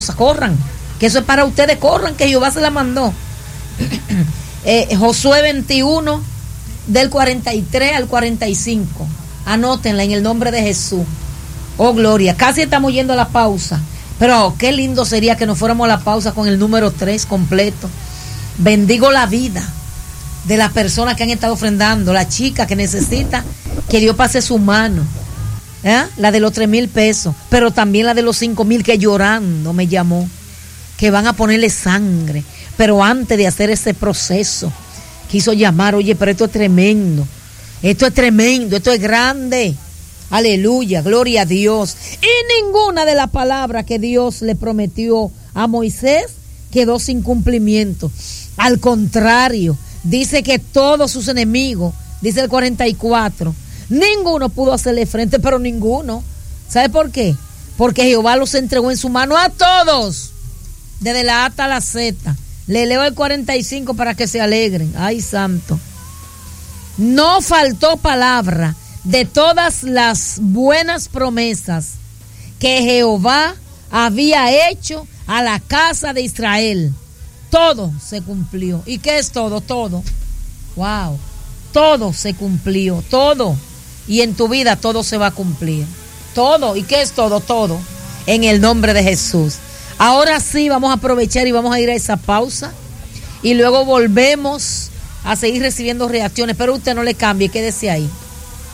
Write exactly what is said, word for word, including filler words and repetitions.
corran, que eso es para ustedes, corran, que Jehová se la mandó. eh, Josué veintiuno, del cuarenta y tres al cuarenta y cinco. Anótenla en el nombre de Jesús. Oh, gloria. Casi estamos yendo a la pausa. Pero oh, qué lindo sería que nos fuéramos a la pausa con el número tres completo. Bendigo la vida de las personas que han estado ofrendando. La chica que necesita que Dios pase su mano. ¿Eh? La de los tres mil pesos. Pero también la de los cinco mil que llorando me llamó. Que van a ponerle sangre. Pero antes de hacer ese proceso, quiso llamar. Oye, pero esto es tremendo. Esto es tremendo. Esto es grande. Aleluya, gloria a Dios. Y ninguna de las palabras que Dios le prometió a Moisés quedó sin cumplimiento. Al contrario, dice que todos sus enemigos, dice el cuarenta y cuatro, ninguno pudo hacerle frente, pero ninguno. ¿Sabe por qué? Porque Jehová los entregó en su mano a todos, desde la A hasta la Z. Le leo el cuarenta y cinco para que se alegren. Ay, santo. No faltó palabra de todas las buenas promesas que Jehová había hecho a la casa de Israel. Todo se cumplió. ¿Y qué es todo? Todo. Wow. Todo se cumplió. Todo. Y en tu vida todo se va a cumplir. Todo. ¿Y qué es todo? Todo. En el nombre de Jesús. Ahora sí vamos a aprovechar y vamos a ir a esa pausa. Y luego volvemos a seguir recibiendo reacciones. Pero usted no le cambie. Quédese ahí.